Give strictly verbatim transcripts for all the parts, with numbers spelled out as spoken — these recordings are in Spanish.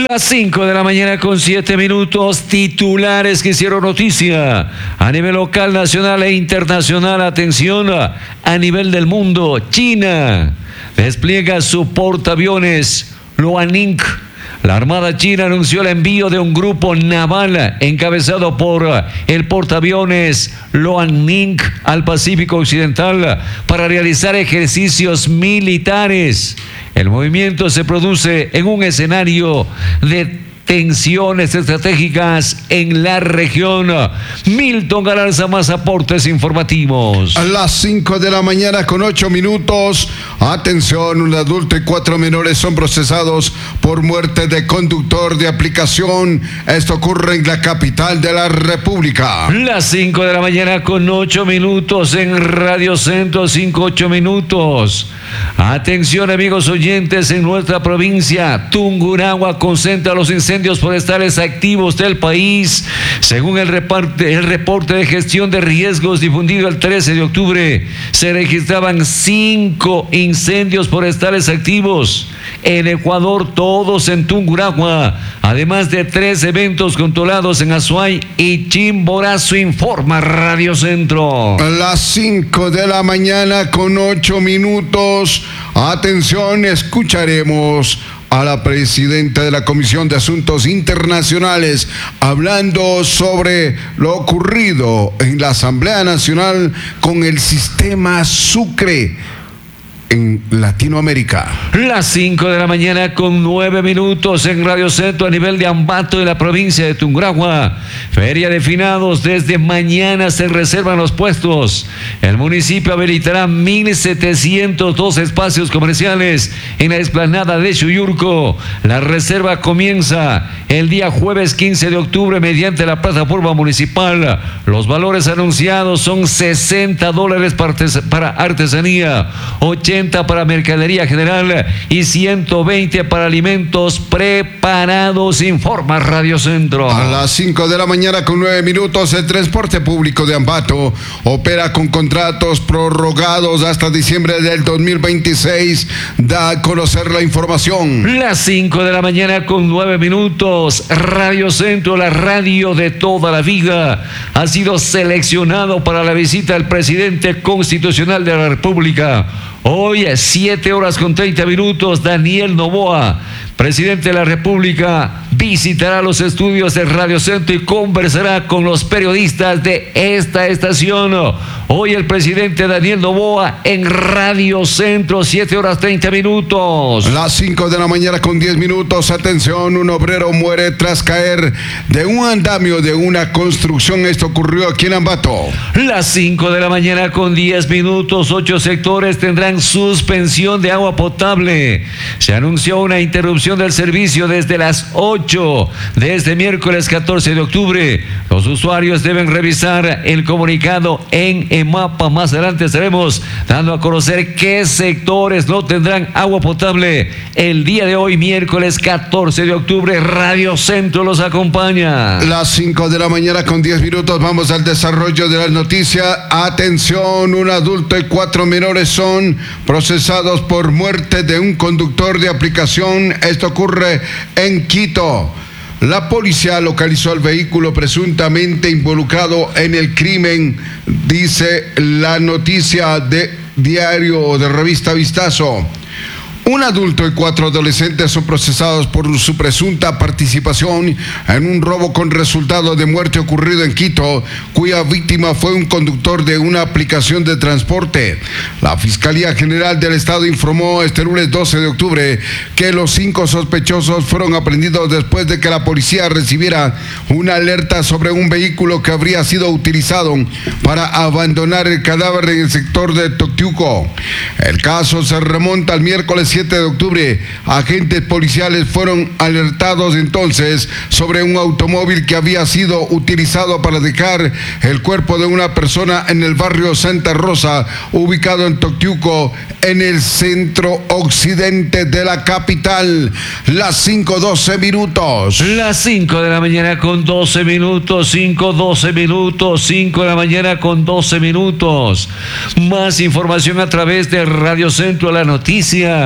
Las cinco de la mañana con siete minutos, titulares que hicieron noticia a nivel local, nacional e internacional. Atención, a nivel del mundo, China despliega su portaaviones Liaoning. La Armada China anunció el envío de un grupo naval encabezado por el portaaviones Liaoning al Pacífico Occidental para realizar ejercicios militares. El movimiento se produce en un escenario de tensiones estratégicas en la región. Milton Galarza, más aportes informativos. A las cinco de la mañana con ocho minutos. Atención, un adulto y cuatro menores son procesados por muerte de conductor de aplicación. Esto ocurre en la capital de la República. Las cinco de la mañana con ocho minutos en Radio Centro, cinco, ocho minutos. Atención, amigos oyentes, en nuestra provincia, Tungurahua concentra los incendios forestales activos del país. Según el, reparte, el reporte de gestión de riesgos difundido el trece de octubre, se registraban cinco incendios forestales activos en Ecuador, todos en Tungurahua, además de tres eventos controlados en Azuay y Chimborazo, informa Radio Centro. A las cinco de la mañana con ocho minutos. Atención, escucharemos a la presidenta de la Comisión de Asuntos Internacionales hablando sobre lo ocurrido en la Asamblea Nacional con el sistema Sucre en Latinoamérica. Las cinco de la mañana con nueve minutos en Radio Centro, a nivel de Ambato de la provincia de Tungurahua. Feria de finados, desde mañana se reservan los puestos. El municipio habilitará mil setecientos dos espacios comerciales en la explanada de Chuyurco. La reserva comienza el día jueves quince de octubre mediante la plataforma municipal. Los valores anunciados son sesenta dólares para artesanía, ochenta para mercadería general y ciento veinte para alimentos preparados, informa Radio Centro. A las cinco de la mañana con nueve minutos, el transporte público de Ambato opera con contratos prorrogados hasta diciembre del dos mil veintiséis. Da a conocer la información. Las cinco de la mañana con nueve minutos, Radio Centro, la radio de toda la vida, ha sido seleccionado para la visita del presidente constitucional de la República. Hoy, siete horas con treinta minutos, Daniel Noboa, presidente de la República, visitará los estudios de Radio Centro y conversará con los periodistas de esta estación. Hoy el presidente Daniel Noboa en Radio Centro, siete horas treinta minutos. Las cinco de la mañana con diez minutos. Atención, un obrero muere tras caer de un andamio de una construcción. Esto ocurrió aquí en Ambato. Las cinco de la mañana con diez minutos. Ocho sectores tendrán suspensión de agua potable. Se anunció una interrupción del servicio desde las ocho de este miércoles catorce de octubre. Los usuarios deben revisar el comunicado en EMAPA. Más adelante estaremos dando a conocer qué sectores no tendrán agua potable el día de hoy, miércoles catorce de octubre. Radio Centro los acompaña. Las cinco de la mañana con diez minutos. Vamos al desarrollo de la noticia. Atención, un adulto y cuatro menores son procesados por muerte de un conductor de aplicación. Esto ocurre en Quito. La policía localizó el vehículo presuntamente involucrado en el crimen, dice la noticia de diario o de revista Vistazo. Un adulto y cuatro adolescentes son procesados por su presunta participación en un robo con resultado de muerte ocurrido en Quito, cuya víctima fue un conductor de una aplicación de transporte. La Fiscalía General del Estado informó este lunes doce de octubre que los cinco sospechosos fueron aprehendidos después de que la policía recibiera una alerta sobre un vehículo que habría sido utilizado para abandonar el cadáver en el sector de Toctiuco. El caso se remonta al miércoles siete de octubre. Agentes policiales fueron alertados entonces sobre un automóvil que había sido utilizado para dejar el cuerpo de una persona en el barrio Santa Rosa, ubicado en Toctiuco, en el centro occidente de la capital. Las cinco doce minutos. Las cinco de la mañana con doce minutos, cinco doce minutos, cinco de la mañana con doce minutos. Más información a través de Radio Centro, la noticia.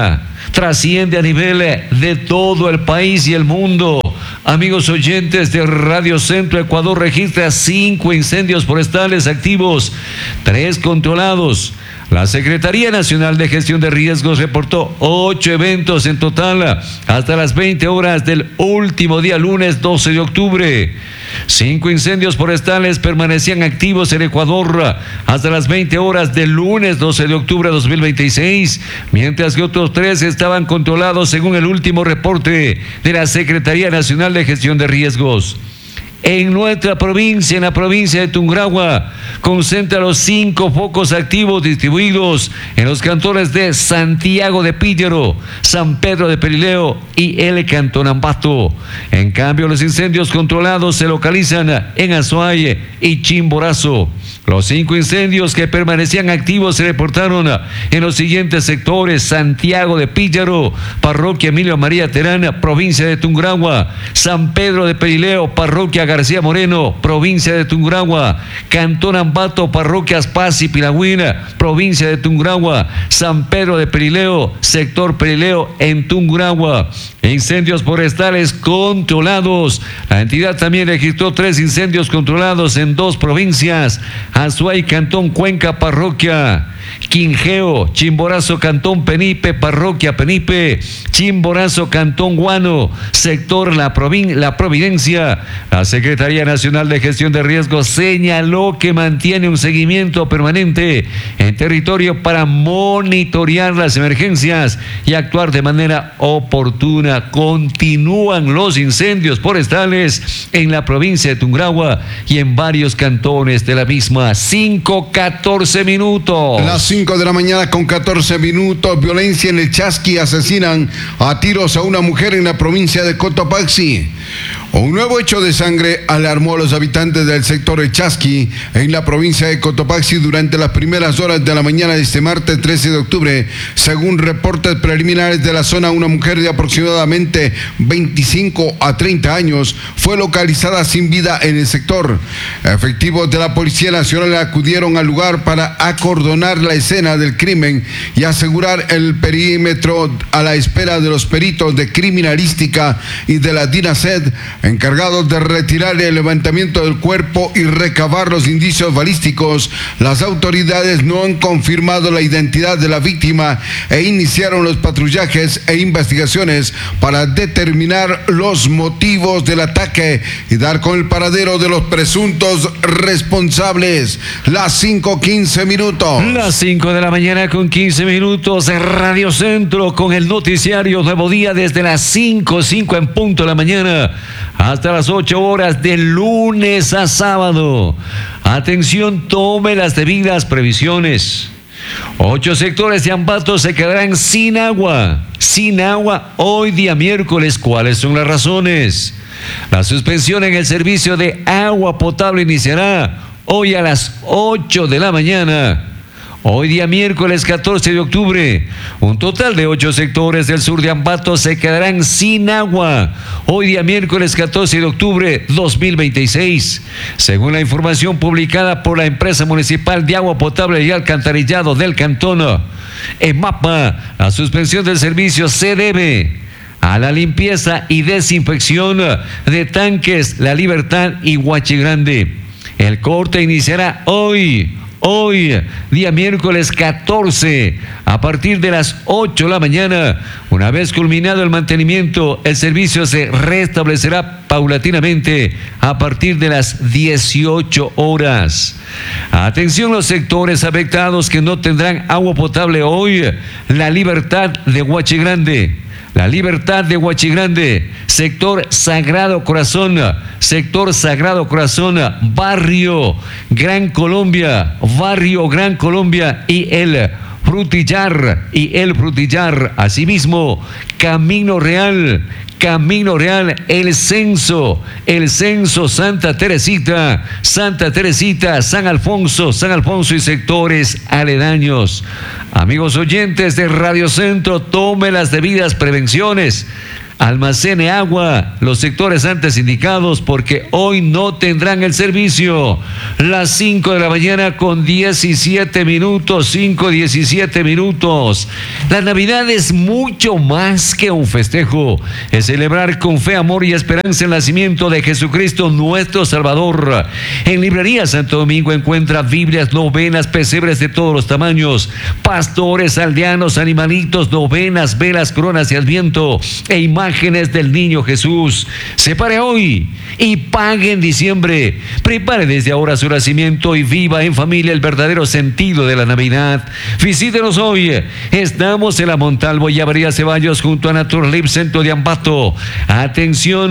trasciende a nivel de todo el país y el mundo. Amigos oyentes de Radio Centro, Ecuador registra cinco incendios forestales activos, tres controlados. La Secretaría Nacional de Gestión de Riesgos reportó ocho eventos en total hasta las veinte horas del último día lunes doce de octubre. Cinco incendios forestales permanecían activos en Ecuador hasta las veinte horas del lunes doce de octubre de dos mil veintiséis, mientras que otros tres estaban controlados según el último reporte de la Secretaría Nacional de Gestión de Riesgos. En nuestra provincia, en la provincia de Tungurahua, concentra los cinco focos activos distribuidos en los cantones de Santiago de Píllaro, San Pedro de Perileo y el Cantón Ambato. En cambio, los incendios controlados se localizan en Azuay y Chimborazo. Los cinco incendios que permanecían activos se reportaron en los siguientes sectores: Santiago de Píllaro, Parroquia Emilio María Terán, provincia de Tungurahua; San Pedro de Perileo, Parroquia García Moreno, provincia de Tungurahua; Cantón Ambato, Parroquias Paz y Pilagüina, provincia de Tungurahua; San Pedro de Perileo, sector Perileo en Tungurahua. Incendios forestales controlados. La entidad también registró tres incendios controlados en dos provincias: Azuay, Cantón Cuenca, Parroquia Quingeo; Chimborazo, Cantón Penipe, Parroquia Penipe; Chimborazo, Cantón Guano, sector La, Provin- La Providencia. La Secretaría Nacional de Gestión de Riesgos señaló que mantiene un seguimiento permanente en territorio para monitorear las emergencias y actuar de manera oportuna. Continúan los incendios forestales en la provincia de Tungurahua y en varios cantones de la misma. cinco catorce minutos. Las cinco de la mañana con catorce minutos. Violencia en el Chasqui. Asesinan a tiros a una mujer en la provincia de Cotopaxi. Un nuevo hecho de sangre alarmó a los habitantes del sector El Chasqui en la provincia de Cotopaxi durante las primeras horas de la mañana de este martes trece de octubre. Según reportes preliminares de la zona, una mujer de aproximadamente veinticinco a treinta años fue localizada sin vida en el sector. Efectivos de la Policía Nacional acudieron al lugar para acordonar la escena del crimen y asegurar el perímetro a la espera de los peritos de criminalística y de la DINASED, encargados de retirar el levantamiento del cuerpo y recabar los indicios balísticos. Las autoridades no han confirmado la identidad de la víctima e iniciaron los patrullajes e investigaciones para determinar los motivos del ataque y dar con el paradero de los presuntos responsables. Las cinco quince minutos. Las cinco de la mañana con quince minutos. Radio Centro con el noticiario Nuevo Día desde las cinco, cinco en punto de la mañana hasta las ocho horas de lunes a sábado. Atención, tome las debidas previsiones. Ocho sectores de Ambato se quedarán sin agua, sin agua hoy día miércoles. ¿Cuáles son las razones? La suspensión en el servicio de agua potable iniciará hoy a las ocho de la mañana. Hoy día miércoles catorce de octubre, un total de ocho sectores del sur de Ambato se quedarán sin agua. Hoy día miércoles catorce de octubre dos mil veintiséis. Según la información publicada por la Empresa Municipal de Agua Potable y Alcantarillado del Cantón, EMAPA, la suspensión del servicio se debe a la limpieza y desinfección de tanques La Libertad y Huachigrande. El corte iniciará hoy. Hoy, día miércoles catorce, a partir de las ocho de la mañana. Una vez culminado el mantenimiento, el servicio se restablecerá paulatinamente a partir de las dieciocho horas. Atención, los sectores afectados que no tendrán agua potable hoy: La Libertad de Huachigrande, La Libertad de Huachigrande, sector Sagrado Corazón, sector Sagrado Corazón, barrio Gran Colombia, barrio Gran Colombia y el Frutillar, y el Frutillar. Asimismo, Camino Real, Camino Real, el Censo, el Censo Santa Teresita, Santa Teresita, San Alfonso, San Alfonso y sectores aledaños. Amigos oyentes de Radio Centro, tome las debidas prevenciones. almacene agua, los sectores antes indicados, porque hoy no tendrán el servicio. Las cinco de la mañana con diecisiete minutos, cinco, diecisiete minutos. La Navidad es mucho más que un festejo. Es celebrar con fe, amor y esperanza el nacimiento de Jesucristo, nuestro Salvador. En Librería Santo Domingo encuentra Biblias, novenas, pesebres de todos los tamaños, pastores, aldeanos, animalitos, novenas, velas, coronas y adviento, e imágenes del niño Jesús. Separe hoy y pague en diciembre. Prepare desde ahora su nacimiento y viva en familia el verdadero sentido de la Navidad. Visítenos hoy. Estamos en la Montalvo y Avenida Ceballos junto a Naturalip Centro de Ambato. Atención,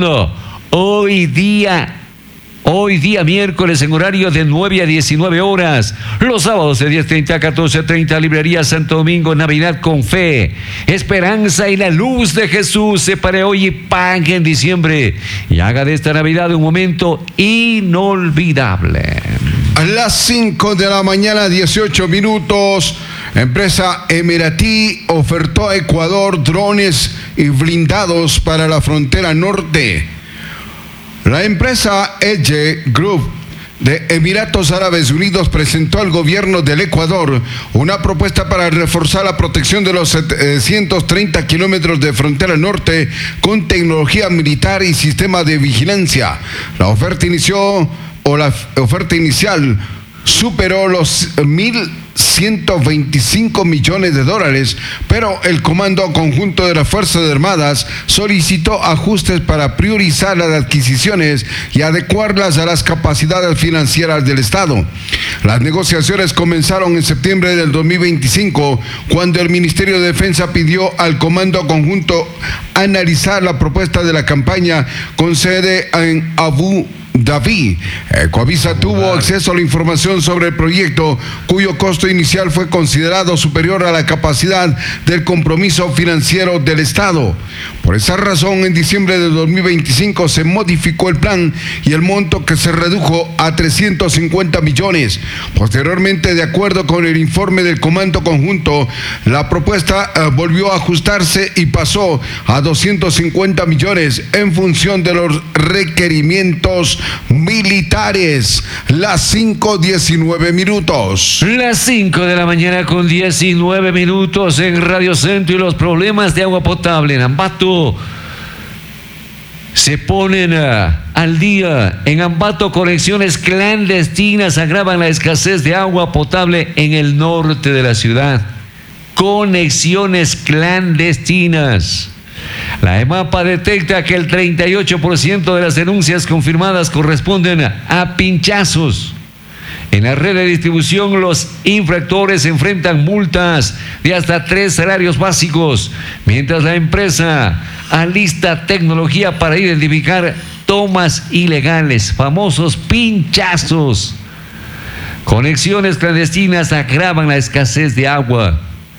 hoy día Hoy día miércoles en horario de nueve a diecinueve horas. Los sábados de diez treinta a catorce treinta, Librería Santo Domingo, Navidad con fe, esperanza y la luz de Jesús. Separe hoy y pague en diciembre. Y haga de esta Navidad un momento inolvidable. A las cinco de la mañana, dieciocho minutos, empresa Emiratí ofertó a Ecuador drones y blindados para la frontera norte. La empresa Edge Group de Emiratos Árabes Unidos presentó al gobierno del Ecuador una propuesta para reforzar la protección de los setecientos treinta kilómetros de frontera norte con tecnología militar y sistema de vigilancia. La oferta inició o la oferta inicial superó los mil ciento veinticinco millones de dólares, pero el Comando Conjunto de las Fuerzas Armadas solicitó ajustes para priorizar las adquisiciones y adecuarlas a las capacidades financieras del Estado. Las negociaciones comenzaron en septiembre del dos mil veinticinco, cuando el Ministerio de Defensa pidió al Comando Conjunto analizar la propuesta de la campaña con sede en Abu Dhabi. Ecoavisa tuvo acceso a la información sobre el proyecto, cuyo costo inicial fue considerado superior a la capacidad del compromiso financiero del Estado. Por esa razón, en diciembre de dos mil veinticinco se modificó el plan y el monto que se redujo a trescientos cincuenta millones. Posteriormente, de acuerdo con el informe del Comando Conjunto, la propuesta eh, volvió a ajustarse y pasó a doscientos cincuenta millones en función de los requerimientos militares. Las cinco diecinueve minutos. Las cinco de la mañana con diecinueve minutos en Radio Centro. Y los problemas de agua potable en Ambato se ponen uh, al día. En Ambato, conexiones clandestinas agravan la escasez de agua potable en el norte de la ciudad. Conexiones clandestinas. La EMAPA detecta que el treinta y ocho por ciento de las denuncias confirmadas corresponden a pinchazos. En la red de distribución, los infractores enfrentan multas de hasta tres salarios básicos, mientras la empresa alista tecnología para identificar tomas ilegales, famosos pinchazos. Conexiones clandestinas agravan la escasez de agua.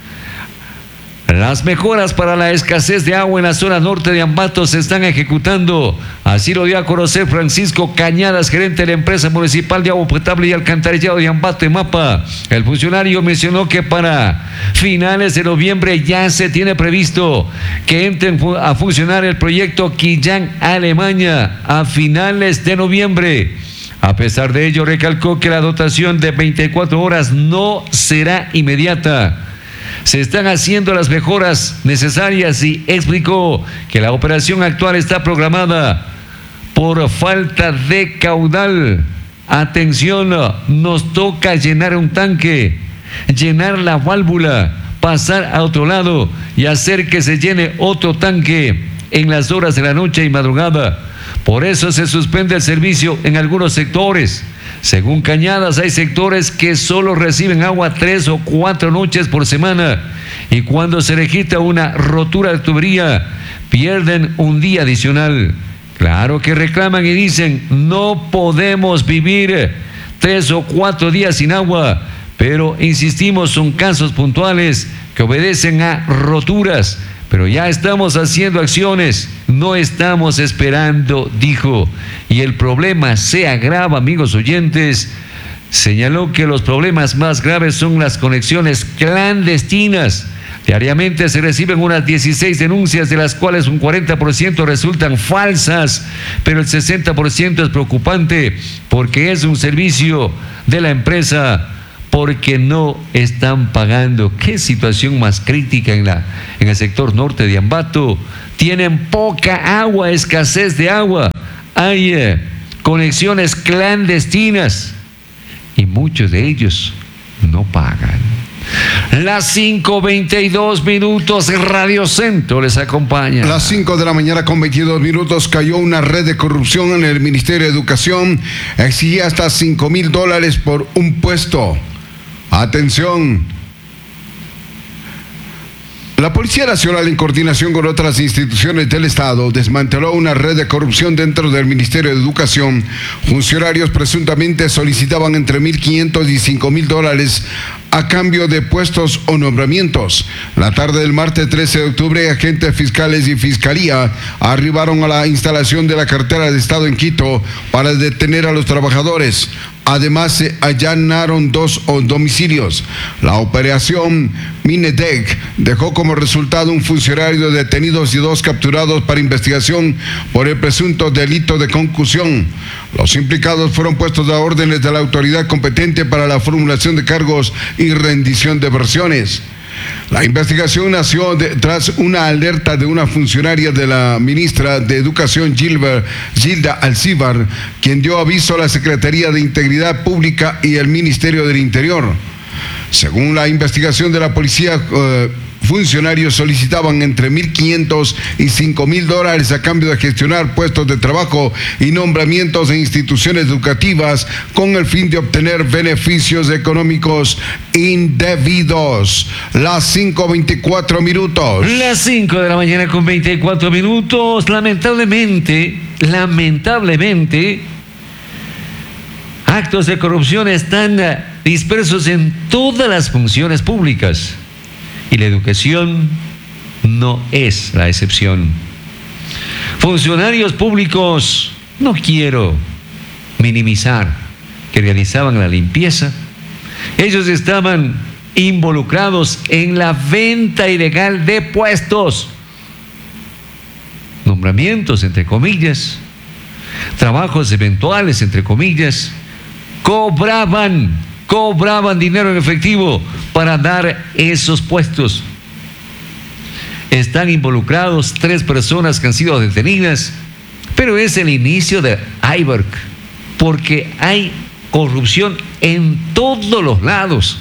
Las mejoras para la escasez de agua en la zona norte de Ambato se están ejecutando. Así lo dio a conocer Francisco Cañadas, gerente de la empresa municipal de agua potable y alcantarillado de Ambato, EMAPA. El funcionario mencionó que para finales de noviembre ya se tiene previsto que entren a funcionar el proyecto Quillán, Alemania, a finales de noviembre. A pesar de ello, recalcó que la dotación de veinticuatro horas no será inmediata. Se están haciendo las mejoras necesarias y explicó que la operación actual está programada por falta de caudal. Atención, nos toca llenar un tanque, llenar la válvula, pasar a otro lado y hacer que se llene otro tanque en las horas de la noche y madrugada. Por eso se suspende el servicio en algunos sectores. Según Cañadas, hay sectores que solo reciben agua tres o cuatro noches por semana, y cuando se registra una rotura de tubería, pierden un día adicional. Claro que reclaman y dicen, no podemos vivir tres o cuatro días sin agua, pero insistimos, son casos puntuales que obedecen a roturas. Pero ya estamos haciendo acciones, no estamos esperando, dijo. Y el problema se agrava, amigos oyentes. Señaló que los problemas más graves son las conexiones clandestinas, Diariamente se reciben unas dieciséis denuncias, de las cuales un cuarenta por ciento resultan falsas, pero el sesenta por ciento es preocupante porque es un servicio de la empresa, porque no están pagando. ¿Qué situación más crítica en, la, en el sector norte de Ambato? Tienen poca agua, escasez de agua, hay eh, conexiones clandestinas y muchos de ellos no pagan. Las cinco veintidós minutos, Radio Centro les acompaña. Las cinco de la mañana con veintidós minutos, cayó una red de corrupción en el Ministerio de Educación. Exigía hasta cinco mil dólares por un puesto. Atención. La Policía Nacional, en coordinación con otras instituciones del Estado, desmanteló una red de corrupción dentro del Ministerio de Educación. Funcionarios presuntamente solicitaban entre mil quinientos y cinco mil dólares a cambio de puestos o nombramientos. La tarde del martes trece de octubre, agentes fiscales y fiscalía arribaron a la instalación de la cartera de Estado en Quito para detener a los trabajadores. Además, se allanaron dos domicilios. La operación Minedec dejó como resultado un funcionario detenido y dos capturados para investigación por el presunto delito de concusión. Los implicados fueron puestos a órdenes de la autoridad competente para la formulación de cargos y rendición de versiones. La investigación nació de, tras una alerta de una funcionaria de la ministra de Educación, Gilber, Gilda Alcíbar, quien dio aviso a la Secretaría de Integridad Pública y el Ministerio del Interior. Según la investigación de la policía, eh, funcionarios solicitaban entre mil quinientos y cinco mil dólares a cambio de gestionar puestos de trabajo y nombramientos en instituciones educativas con el fin de obtener beneficios económicos indebidos. Las cinco veinticuatro minutos. Las cinco de la mañana con veinticuatro minutos. Lamentablemente, lamentablemente, actos de corrupción están dispersos en todas las funciones públicas. Y la educación no es la excepción. Funcionarios públicos, no quiero minimizar, que realizaban la limpieza. Ellos estaban involucrados en la venta ilegal de puestos, nombramientos, entre comillas, trabajos eventuales, entre comillas, cobraban. Cobraban dinero en efectivo para dar esos puestos. Están involucrados tres personas que han sido detenidas, pero es el inicio de iceberg, porque hay corrupción en todos los lados.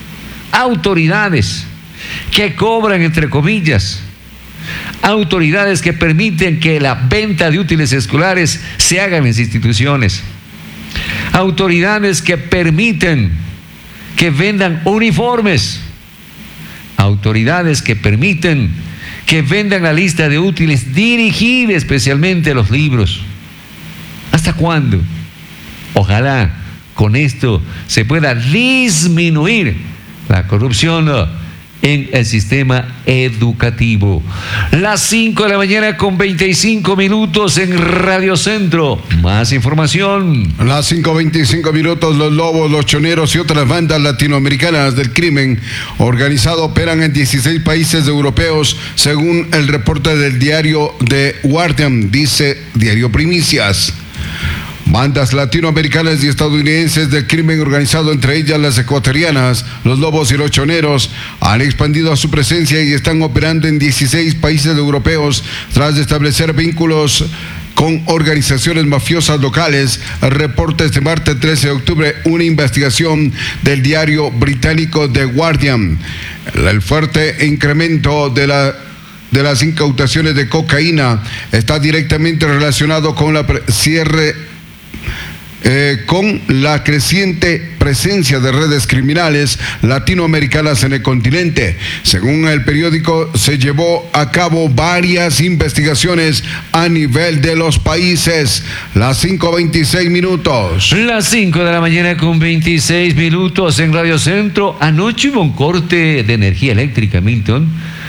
Autoridades que cobran, entre comillas, autoridades que permiten que la venta de útiles escolares se haga en las instituciones. Autoridades que permiten que vendan uniformes. Autoridades que permiten que vendan la lista de útiles dirigida especialmente a los libros. ¿Hasta cuándo? Ojalá con esto se pueda disminuir la corrupción en el sistema educativo. Las cinco de la mañana con veinticinco minutos en Radio Centro. Más información. Las cinco veinticinco minutos, los lobos, los choneros y otras bandas latinoamericanas del crimen organizado operan en dieciséis países europeos, según el reporte del diario The Guardian, dice Diario Primicias. Bandas latinoamericanas y estadounidenses del crimen organizado, entre ellas las ecuatorianas, los lobos y los choneros, han expandido su presencia y están operando en dieciséis países europeos tras establecer vínculos con organizaciones mafiosas locales. Reporta este martes trece de octubre una investigación del diario británico The Guardian. El fuerte incremento de la de las incautaciones de cocaína está directamente relacionado con la cierre Eh, con la creciente presencia de redes criminales latinoamericanas en el continente. Según el periódico, se llevó a cabo varias investigaciones a nivel de los países. Las cinco veintiséis minutos. Las cinco de la mañana con veintiséis minutos en Radio Centro. Anoche hubo un corte de energía eléctrica, Milton.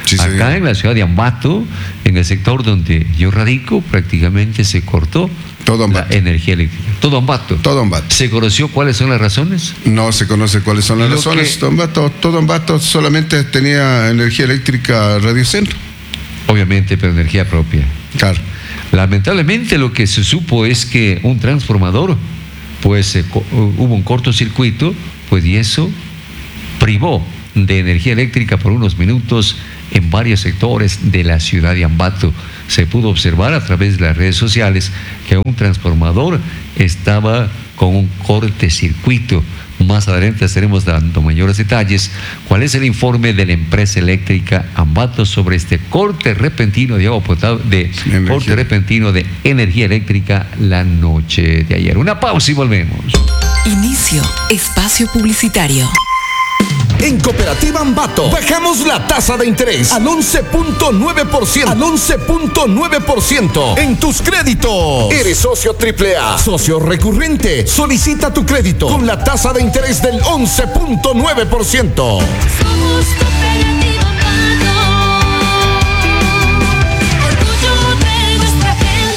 Sí, Acá señor. en la ciudad de Ambato, en el sector donde yo radico, prácticamente se cortó Todo la Ambato. energía eléctrica. Todo Ambato. Todo Ambato. ¿Se conoció cuáles son las razones? No se conoce cuáles son las Lo razones. que- Todo Ambato, todo Ambato solamente tenía energía eléctrica Radio Centro. Obviamente, pero energía propia. Claro. Lamentablemente lo que se supo es que un transformador, pues eh, co- hubo un cortocircuito, pues y eso privó de energía eléctrica por unos minutos en varios sectores de la ciudad de Ambato. Se pudo observar a través de las redes sociales que un transformador estaba con un cortocircuito. Más adelante estaremos dando mayores detalles. ¿Cuál es el informe de la empresa eléctrica Ambato sobre este corte repentino de agua potable, de Energía. corte repentino de energía eléctrica la noche de ayer? Una pausa y volvemos. Inicio espacio publicitario. En Cooperativa Ambato bajamos la tasa de interés al once punto nueve por ciento. Al once punto nueve por ciento en tus créditos. Eres socio triple A, socio recurrente. Solicita tu crédito con la tasa de interés del once punto nueve por ciento. Somos Cooperativa Ambato, orgullo de nuestra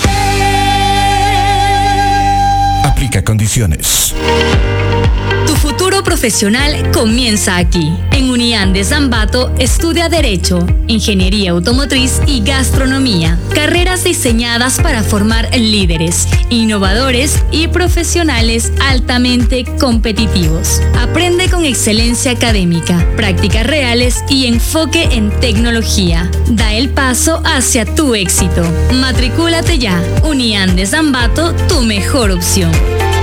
gente. Aplica condiciones. Tu futuro profesional comienza aquí. En Uniandes Ambato estudia Derecho, Ingeniería Automotriz y Gastronomía. Carreras diseñadas para formar líderes, innovadores y profesionales altamente competitivos. Aprende con excelencia académica, prácticas reales y enfoque en tecnología. Da el paso hacia tu éxito. Matricúlate ya. Uniandes Ambato, tu mejor opción.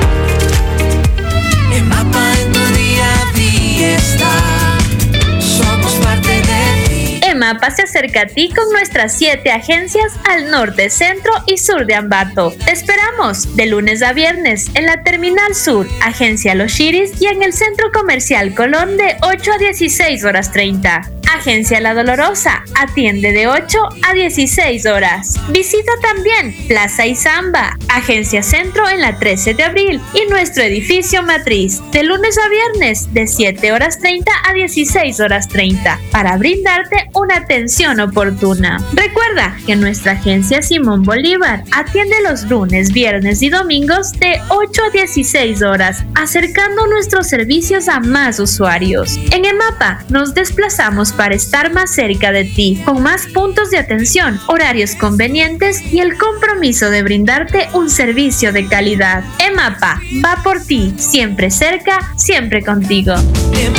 En Mapa en tu día a día está. Somos parte de ti. EMAPA se acerca a ti con nuestras siete agencias al norte, centro y sur de Ambato. Te esperamos de lunes a viernes en la Terminal Sur, Agencia Los Iris y en el Centro Comercial Colón de ocho a dieciséis horas treinta. Agencia La Dolorosa atiende de ocho a dieciséis horas. Visita también Plaza Izamba, Agencia Centro en la trece de abril y nuestro edificio matriz de lunes a viernes de siete horas treinta a dieciséis horas treinta para brindarte una atención oportuna. Recuerda que nuestra agencia Simón Bolívar atiende los lunes, viernes y domingos de ocho a dieciséis horas, acercando nuestros servicios a más usuarios. En EMAPA nos desplazamos para estar más cerca de ti, con más puntos de atención, horarios convenientes y el compromiso de brindarte un servicio de calidad. EMAPA va por ti, siempre cerca, siempre contigo. En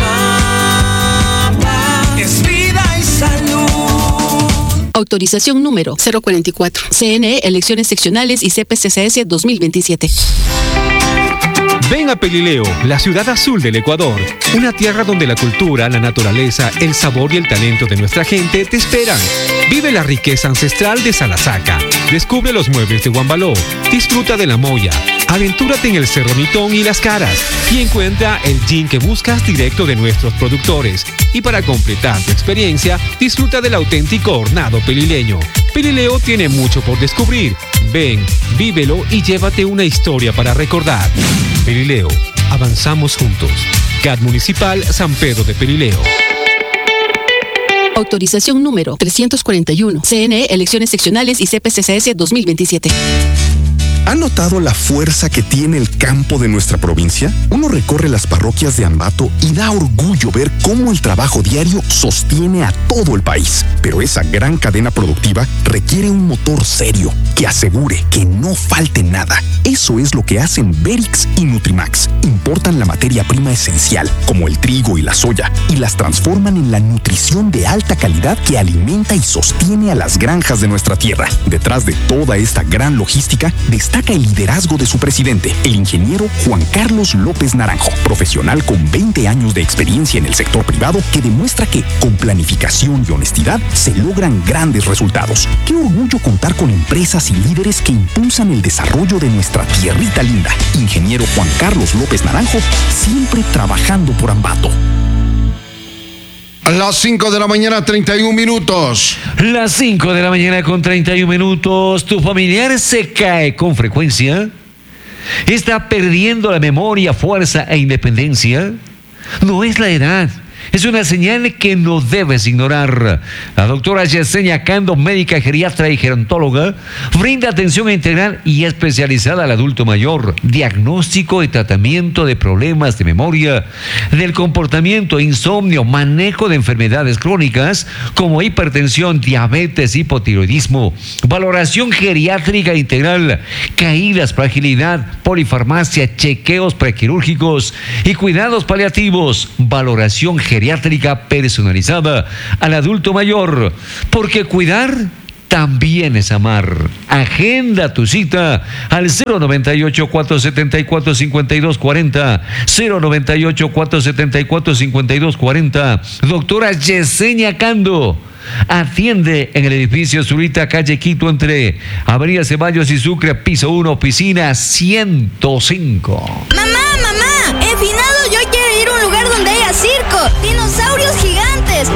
Mapa es vida y salud. Autorización número cero cuarenta y cuatro. C N E, Elecciones Seccionales y C P C C S dos mil veintisiete. Ven a Pelileo, la ciudad azul del Ecuador. Una tierra donde la cultura, la naturaleza, el sabor y el talento de nuestra gente te esperan. Vive la riqueza ancestral de Salasaca. Descubre los muebles de Guambaló. Disfruta de la moya. Aventúrate en el Cerro Nitón y Las Caras. Y encuentra el gin que buscas directo de nuestros productores. Y para completar tu experiencia, disfruta del auténtico hornado pelileño. Pelileo tiene mucho por descubrir. Ven, vívelo y llévate una historia para recordar. Pelileo, avanzamos juntos. C A D Municipal San Pedro de Pelileo. Autorización número trescientos cuarenta y uno. C N E, Elecciones Seccionales y C P C C S dos mil veintisiete. ¿Ha notado la fuerza que tiene el campo de nuestra provincia? Uno recorre las parroquias de Ambato y da orgullo ver cómo el trabajo diario sostiene a todo el país. Pero esa gran cadena productiva requiere un motor serio que asegure que no falte nada. Eso es lo que hacen Berix y Nutrimax. Importan la materia prima esencial, como el trigo y la soya, y las transforman en la nutrición de alta calidad que alimenta y sostiene a las granjas de nuestra tierra. Detrás de toda esta gran logística destaca el liderazgo de su presidente, el ingeniero Juan Carlos López Naranjo, profesional con veinte años de experiencia en el sector privado que demuestra que con planificación y honestidad se logran grandes resultados. Qué orgullo contar con empresas y líderes que impulsan el desarrollo de nuestra tierrita linda. Ingeniero Juan Carlos López Naranjo, siempre trabajando por Ambato. A las cinco de la mañana, treinta y un minutos. Las cinco de la mañana con treinta y un minutos. ¿Tu familiar se cae con frecuencia? ¿Está perdiendo la memoria, fuerza e independencia? No es la edad, Es una señal que no debes ignorar. La doctora Yesenia Cando, médica geriatra y gerontóloga, brinda atención integral y especializada al adulto mayor, diagnóstico y tratamiento de problemas de memoria, del comportamiento, insomnio, manejo de enfermedades crónicas como hipertensión, diabetes, hipotiroidismo, valoración geriátrica integral, caídas, fragilidad, polifarmacia, chequeos prequirúrgicos y cuidados paliativos, valoración geriátrica personalizada al adulto mayor, porque cuidar también es amar. Agenda tu cita al cero noventa y ocho, cuatrocientos setenta y cuatro, cincuenta y dos cuarenta, cero noventa y ocho, cuatrocientos setenta y cuatro, cincuenta y dos cuarenta. Doctora Yesenia Cando atiende en el edificio Zurita, calle Quito, entre Avenida Ceballos y Sucre, piso uno, piscina ciento cinco. Mamá, mamá, he finado, yo quiero ir a un lugar donde haya circo, dinosaurios gigantes.